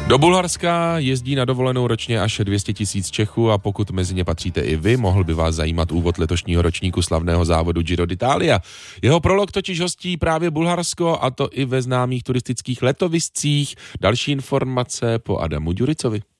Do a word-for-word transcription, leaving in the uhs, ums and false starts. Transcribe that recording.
Do Bulharska jezdí na dovolenou ročně až dvě stě tisíc Čechů a pokud mezi ně patříte i vy, mohl by vás zajímat úvod letošního ročníku slavného závodu Giro d'Italia. Jeho prolog totiž hostí právě Bulharsko, a to i ve známých turistických letoviscích. Další informace po Adamu Ďuricovi.